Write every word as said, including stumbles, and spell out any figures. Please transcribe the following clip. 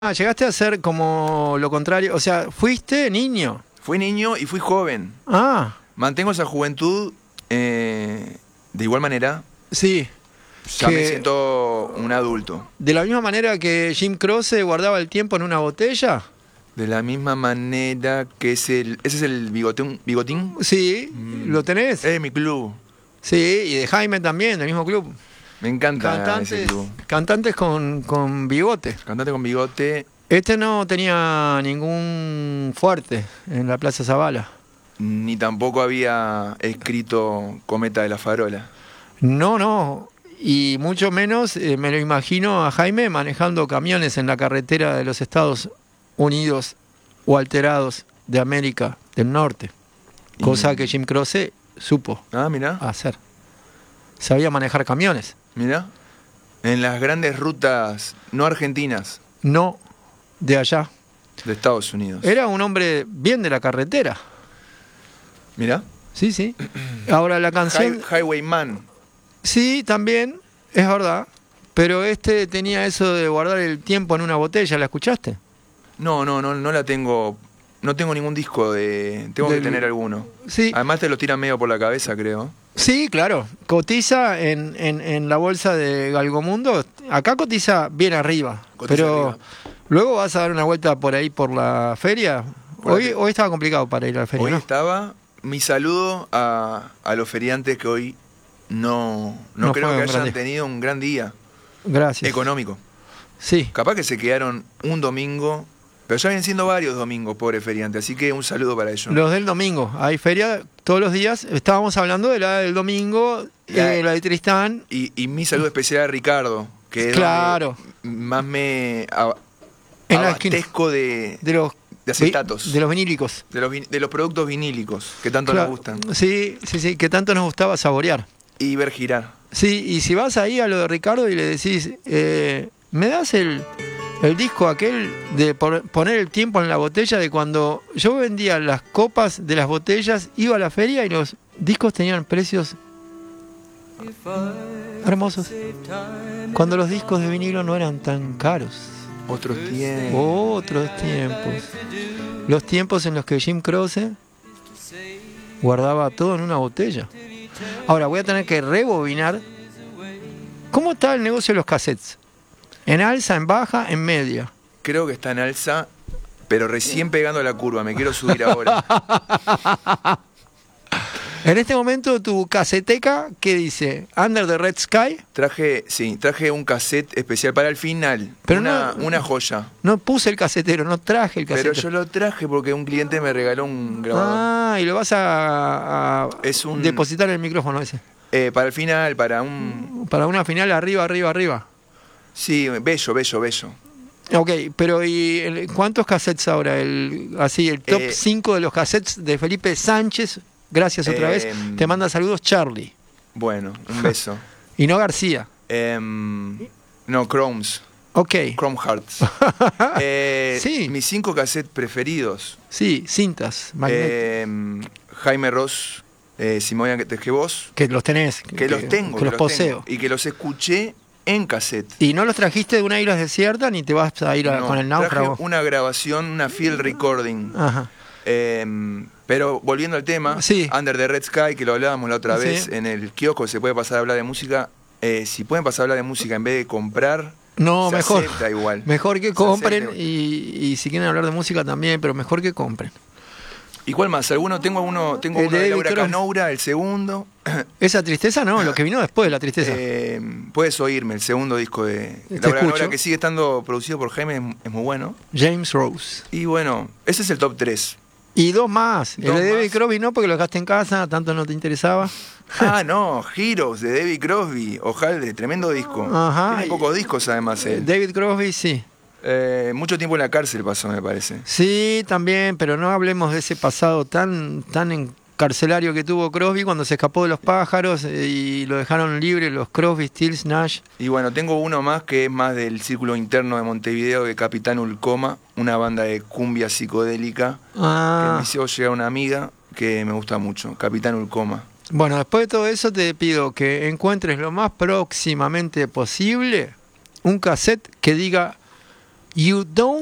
Ah, llegaste a ser como lo contrario, o sea, fuiste niño. Fui niño y fui joven. Ah, Mantengo esa juventud eh, de igual manera. sí. Ya Que- me siento un adulto. De la misma manera que Jim Croce guardaba el tiempo en una botella. De la misma manera que es el, ese es el bigotín. ¿Bigotín? Sí, Mm. ¿lo tenés? Es mi club. Sí, y de Jaime también, del mismo club. Me encanta ese Cantantes, club. cantantes con, con bigote. Cantante con bigote. Este no tenía ningún fuerte en la Plaza Zabala. Ni tampoco había escrito Cometa de la Farola. No, no. Y mucho menos eh, me lo imagino a Jaime manejando camiones en la carretera de los Estados Unidos o alterados de América del Norte. Y- Cosa que Jim Croce supo Ah, mirá, hacer. Sabía manejar camiones. mirá. En las grandes rutas no argentinas No de allá. de Estados Unidos. Era un hombre bien de la carretera. Mirá. Sí, sí. Ahora la canción... Hi- Highwayman. Sí, también, es verdad. Pero este tenía eso de guardar el tiempo en una botella, ¿la escuchaste? No, no, no, no la tengo. No tengo ningún disco de. Tengo Del- que tener alguno. Sí, Además te lo tiran medio por la cabeza, creo. sí, claro. Cotiza en, en, en la bolsa de Galgomundo. Acá cotiza bien arriba. Cotiza pero arriba. luego vas a dar una vuelta por ahí por la feria. Por Hoy, aquí. hoy estaba complicado para ir a la feria, Hoy ¿no? estaba. Mi saludo a, a los feriantes que hoy no, no, No creo fue que un gran hayan día. tenido un gran día Gracias. económico. Sí. Capaz que se quedaron un domingo, pero ya vienen siendo varios domingos, pobre feriante. Así que un saludo para ellos. Los del domingo. Hay feria todos los días. Estábamos hablando de la del domingo, La- eh, la de Tristán. Y, y mi saludo especial a Ricardo, que es Claro. donde más me a- En la esquina. abastezco de, De los, de acetatos. de los vinílicos. De los, vin- de los productos vinílicos que tanto Claro. nos gustan. Sí, sí, sí, que tanto nos gustaba saborear. Y ver girar. Sí, y si vas ahí a lo de Ricardo y le decís, eh, ¿me das el, el disco aquel de por- poner el tiempo en la botella de cuando yo vendía las copas de las botellas, iba a la feria y los discos tenían precios hermosos? Cuando los discos de vinilo no eran tan caros. Otros tiempos. Otros tiempos. Los tiempos en los que Jim Croce guardaba todo en una botella. Ahora voy a tener que rebobinar. ¿Cómo está el negocio de los cassettes? ¿En alza, en baja, en media? Creo que está en alza, pero recién pegando la curva. Me quiero subir ahora. En este momento tu caseteca, ¿qué dice? Under the Red Sky. Traje, sí, traje un cassette especial para el final. Pero una, no- una joya. No puse el casetero, no traje el Pero casetero. yo lo traje porque un cliente me regaló un grabador. Ah, y lo vas a, a Es un- depositar en el micrófono ese. Eh, para el final, para un... Para una final arriba, arriba, arriba. Sí, bello, bello, bello. Ok, pero ¿y el- cuántos cassettes ahora? El, así, el top Eh, cinco de los cassettes de Felipe Sánchez. Gracias otra eh, vez. Te manda saludos Charlie. Bueno, un beso. Y no García. Em, no, Chromes. Ok. Chrome Hearts. Eh, Sí. Mis cinco cassettes preferidos. Sí, cintas, magnéticas. Em, Jaime Ross, eh, Simona Tejebos, que los tenés. que, los tengo. Que los poseo. tengo, y que los escuché en cassette. Y no los trajiste de una isla desierta ni te vas a ir a- No, con el traje náufrago. una grabación, una field recording. Ajá. Em, pero volviendo al tema, Sí. Under the Red Sky, que lo hablábamos la otra Sí. vez en el kiosco, se puede pasar a hablar de música. Eh, si pueden pasar a hablar de música en vez de comprar, No, se mejor. acepta igual. Mejor que Se compren acepta. y, y si quieren hablar de música también, pero mejor que compren. ¿Y cuál más? ¿Alguno? Tengo uno, tengo El uno de de David Laura Crosby. Canoura, el segundo. Esa tristeza no, lo que vino después de la tristeza. Eh, puedes oírme, el segundo disco de Te Laura escucho. Canoura, que sigue estando producido por Jaime, es, es muy bueno. James Rose. Y bueno, ese es el top tres. Y dos más. El Dos de David más. Crosby no, porque lo dejaste en casa, tanto no te interesaba. Ah, no, Heroes de David Crosby, Ojalde, tremendo disco. Ajá. Tiene pocos discos además él. David Crosby, sí. Eh, mucho tiempo en la cárcel pasó, me parece. Sí, también, pero no hablemos de ese pasado tan, tan encarcelario que tuvo Crosby cuando se escapó de los pájaros eh, y lo dejaron libre los Crosby, Stills, Nash. Y bueno, tengo uno más que es más del círculo interno de Montevideo, de Capitán Ulcoma, una banda de cumbia psicodélica que Ah, me hizo llegar una amiga que me gusta mucho, Capitán Ulcoma. bueno, después de todo eso te pido que encuentres lo más próximamente posible un cassette que diga You don't